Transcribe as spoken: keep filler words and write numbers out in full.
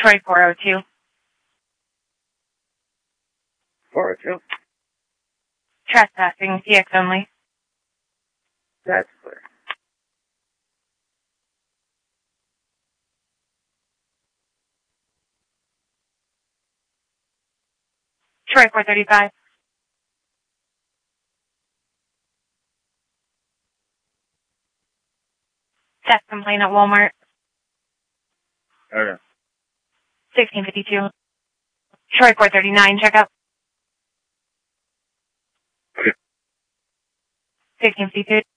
Troy four oh two. four oh two. Trespassing, C X only. That's clear. Troy four thirty-five. Theft complaint at Walmart. Okay. sixteen fifty-two. Troy four thirty-nine, check up. sixteen fifty-two.